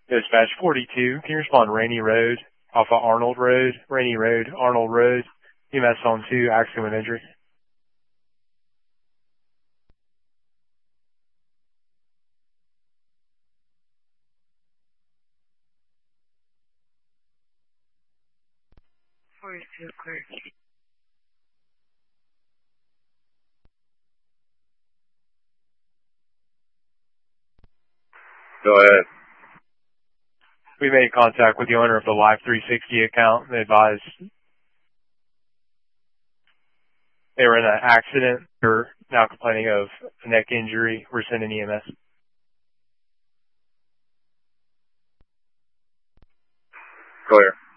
Dispatch 42, can you respond Rainy Road, off of Arnold Road, Rainy Road, Arnold Road, EMS on 2, accident with injury. Clear. Go ahead. We made contact with the owner of the Live 360 account. They advised they were in an accident. They're now complaining of a neck injury. We're sending EMS. Clear.